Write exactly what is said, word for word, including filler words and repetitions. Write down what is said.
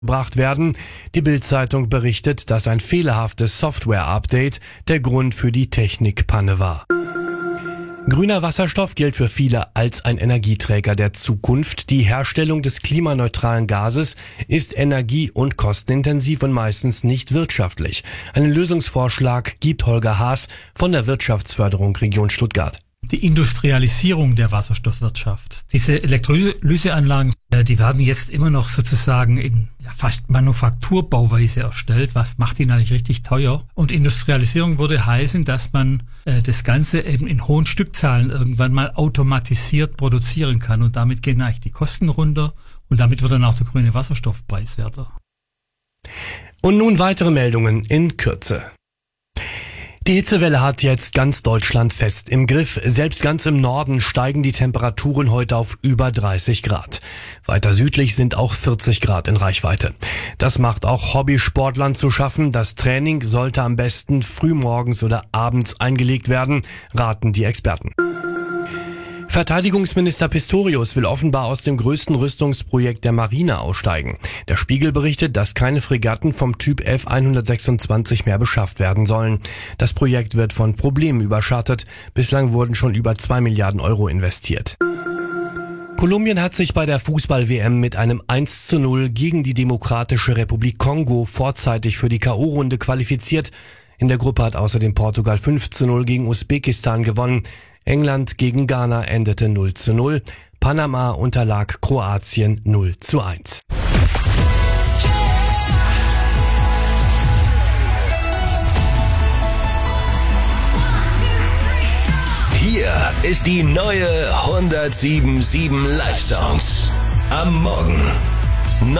gebracht werden. Die Bild-Zeitung berichtet, dass ein fehlerhaftes Software-Update der Grund für die Technikpanne war. Grüner Wasserstoff gilt für viele als ein Energieträger der Zukunft. Die Herstellung des klimaneutralen Gases ist energie- und kostenintensiv und meistens nicht wirtschaftlich. Einen Lösungsvorschlag gibt Holger Haas von der Wirtschaftsförderung Region Stuttgart. Die Industrialisierung der Wasserstoffwirtschaft. Diese Elektrolyseanlagen, die werden jetzt immer noch sozusagen in ja, fast Manufakturbauweise erstellt, was macht die natürlich richtig teuer. Und Industrialisierung würde heißen, dass man äh, das Ganze eben in hohen Stückzahlen irgendwann mal automatisiert produzieren kann und damit gehen eigentlich die Kosten runter und damit wird dann auch der grüne Wasserstoff preiswerter. Und nun weitere Meldungen in Kürze. Die Hitzewelle hat jetzt ganz Deutschland fest im Griff. Selbst ganz im Norden steigen die Temperaturen heute auf über dreißig Grad. Weiter südlich sind auch vierzig Grad in Reichweite. Das macht auch Hobbysportlern zu schaffen. Das Training sollte am besten frühmorgens oder abends eingelegt werden, raten die Experten. Verteidigungsminister Pistorius will offenbar aus dem größten Rüstungsprojekt der Marine aussteigen. Der Spiegel berichtet, dass keine Fregatten vom Typ F hundertsechsundzwanzig mehr beschafft werden sollen. Das Projekt wird von Problemen überschattet. Bislang wurden schon über zwei Milliarden Euro investiert. Kolumbien hat sich bei der Fußball-W M mit einem eins zu null gegen die Demokratische Republik Kongo vorzeitig für die K O-Runde qualifiziert. In der Gruppe hat außerdem Portugal fünf zu null gegen Usbekistan gewonnen. England gegen Ghana endete null zu null. Panama unterlag Kroatien null zu eins. Hier ist die neue hundertsieben Komma sieben Live Songs. Am Morgen